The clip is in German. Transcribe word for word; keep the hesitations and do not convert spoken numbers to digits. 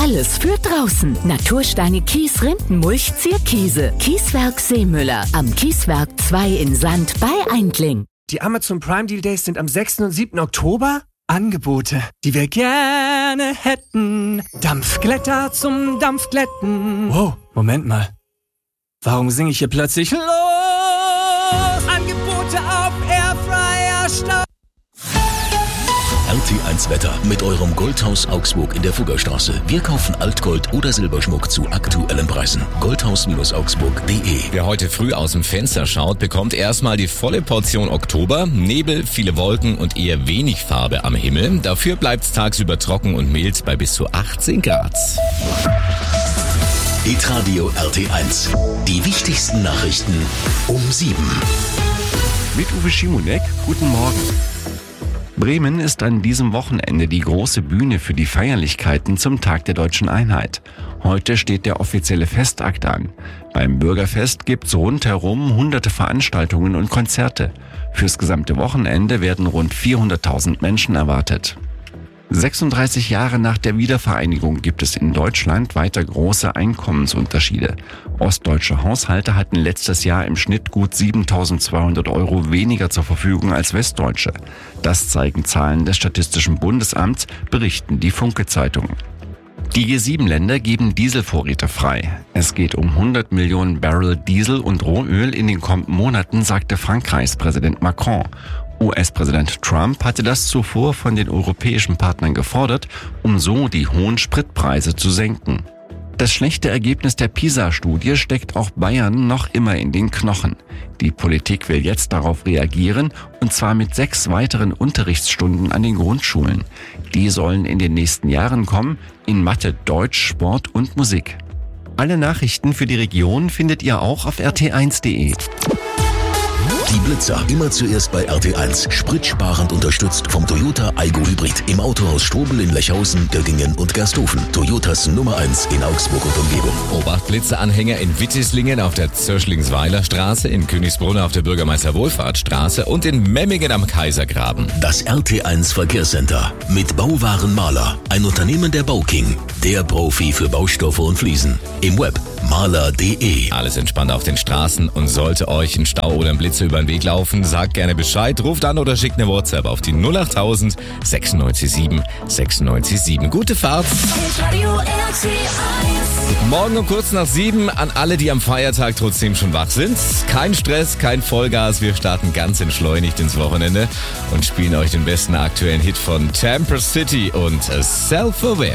Alles für draußen. Natursteine, Kies, Rindenmulch, Zierkiese. Kieswerk Seemüller. Am Kieswerk zwei in Sand bei Eindling. Die Amazon Prime Deal Days sind am sechsten und siebten Oktober. Angebote, die wir gerne hätten. Dampfglätter zum Dampfglätten. Wow, Moment mal. Warum singe ich hier plötzlich los? Angebote auf Airfryer Staub. R T eins Wetter mit eurem Goldhaus Augsburg in der Fuggerstraße. Wir kaufen Altgold oder Silberschmuck zu aktuellen Preisen. goldhaus Augsburg punkt de. Wer heute früh aus dem Fenster schaut, bekommt erstmal die volle Portion Oktober. Nebel, viele Wolken und eher wenig Farbe am Himmel. Dafür bleibt es tagsüber trocken und mild bei bis zu achtzehn Grad. Hitradio R T eins. Die wichtigsten Nachrichten um sieben. Mit Uwe Schimonek, guten Morgen. Bremen ist an diesem Wochenende die große Bühne für die Feierlichkeiten zum Tag der Deutschen Einheit. Heute steht der offizielle Festakt an. Beim Bürgerfest gibt's rundherum hunderte Veranstaltungen und Konzerte. Fürs gesamte Wochenende werden rund vierhunderttausend Menschen erwartet. sechsunddreißig Jahre nach der Wiedervereinigung gibt es in Deutschland weiter große Einkommensunterschiede. Ostdeutsche Haushalte hatten letztes Jahr im Schnitt gut siebentausendzweihundert Euro weniger zur Verfügung als westdeutsche. Das zeigen Zahlen des Statistischen Bundesamts, berichten die Funke-Zeitungen. Die G sieben Länder geben Dieselvorräte frei. Es geht um hundert Millionen Barrel Diesel und Rohöl in den kommenden Monaten, sagte Frankreichs Präsident Macron. U S-Präsident Trump hatte das zuvor von den europäischen Partnern gefordert, um so die hohen Spritpreise zu senken. Das schlechte Ergebnis der PISA-Studie steckt auch Bayern noch immer in den Knochen. Die Politik will jetzt darauf reagieren, und zwar mit sechs weiteren Unterrichtsstunden an den Grundschulen. Die sollen in den nächsten Jahren kommen, in Mathe, Deutsch, Sport und Musik. Alle Nachrichten für die Region findet ihr auch auf r t eins punkt de. Die Blitzer, immer zuerst bei R T eins. Spritsparend unterstützt vom Toyota Aygo Hybrid. Im Autohaus Strobel in Lechhausen, Göggingen und Gersthofen. Toyotas Nummer eins in Augsburg und Umgebung. Obacht, Blitzeranhänger in Wittislingen auf der Zöschlingsweiler Straße, in Königsbrunn auf der Bürgermeister-Wohlfahrtsstraße und in Memmingen am Kaisergraben. Das R T eins Verkehrscenter mit Bauwaren Maler. Ein Unternehmen der Bauking. Der Profi für Baustoffe und Fliesen. Im Web maler punkt de. Alles entspannt auf den Straßen, und sollte euch ein Stau oder ein Blitzer über den Weg laufen, sagt gerne Bescheid, ruft an oder schickt eine WhatsApp auf die null acht null null neun sechs sieben sechs neun sieben. Gute Fahrt! Morgen um kurz nach sieben an alle, die am Feiertag trotzdem schon wach sind. Kein Stress, kein Vollgas, wir starten ganz entschleunigt ins Wochenende und spielen euch den besten aktuellen Hit von Tampa City und Self-Aware.